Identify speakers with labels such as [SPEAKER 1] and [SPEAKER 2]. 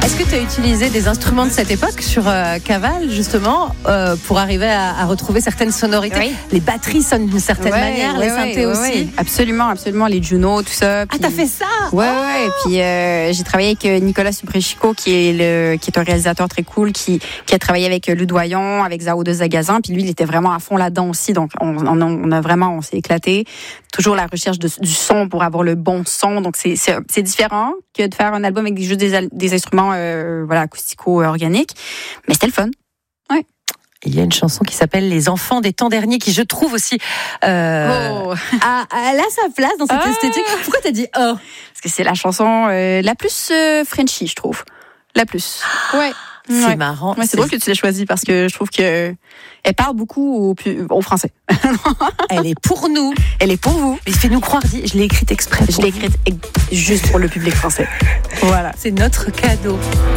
[SPEAKER 1] Est-ce que tu as utilisé des instruments de cette époque sur Caval, justement, pour arriver à retrouver certaines sonorités?
[SPEAKER 2] Oui.
[SPEAKER 1] Les batteries sonnent d'une certaine manière, les synthés aussi.
[SPEAKER 2] Oui. Absolument, les Juno, tout ça.
[SPEAKER 1] Ah, t'as fait ça?
[SPEAKER 2] Ouais. Et puis j'ai travaillé avec Nicolas Suprechico, qui est un réalisateur très cool, qui a travaillé avec Ludoyon, avec Zao de Zagazan. Puis lui, il était vraiment à fond là-dedans aussi. Donc on s'est éclaté. Toujours la recherche du son pour avoir le bon son. Donc c'est différent que de faire un album avec juste des instruments acoustico-organiques. Mais c'était le fun. Ouais.
[SPEAKER 1] Il y a une chanson qui s'appelle Les enfants des temps derniers, qui je trouve aussi elle a sa place dans cette esthétique. Pourquoi t'as dit oh?
[SPEAKER 2] Parce que c'est la chanson la plus Frenchy, je trouve. La plus. Ouais.
[SPEAKER 1] C'est marrant.
[SPEAKER 2] Ouais, c'est drôle que tu l'aies choisie parce que je trouve que elle parle beaucoup aux Français.
[SPEAKER 1] Elle est pour nous.
[SPEAKER 2] Elle est pour vous.
[SPEAKER 1] Mais fais-nous croire, je l'ai écrite exprès.
[SPEAKER 2] Je l'ai écrite juste pour le public français.
[SPEAKER 1] Voilà. C'est notre cadeau.